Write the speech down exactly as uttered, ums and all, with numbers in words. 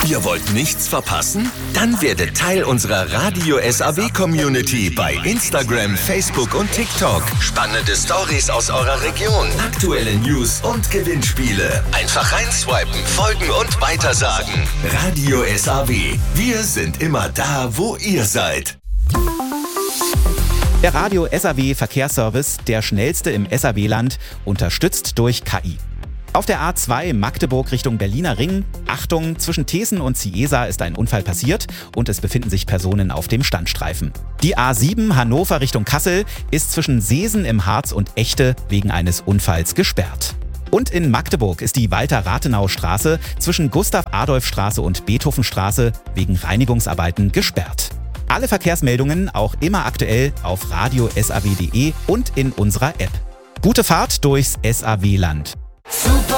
Ihr wollt nichts verpassen? Dann werdet Teil unserer Radio S A W-Community bei Instagram, Facebook und TikTok. Spannende Stories aus eurer Region, aktuelle News und Gewinnspiele. Einfach reinswipen, folgen und weitersagen. Radio S A W. Wir sind immer da, wo ihr seid. Der Radio S A W Verkehrsservice, der schnellste im S A W-Land, unterstützt durch K I. Auf der A zwei Magdeburg Richtung Berliner Ring, Achtung, zwischen Thesen und Ciesa ist ein Unfall passiert und es befinden sich Personen auf dem Standstreifen. Die A sieben Hannover Richtung Kassel ist zwischen Seesen im Harz und Echte wegen eines Unfalls gesperrt. Und in Magdeburg ist die Walter-Rathenau-Straße zwischen Gustav-Adolf-Straße und Beethoven-Straße wegen Reinigungsarbeiten gesperrt. Alle Verkehrsmeldungen auch immer aktuell auf radio S A W punkt de und in unserer App. Gute Fahrt durchs S A W-Land. Super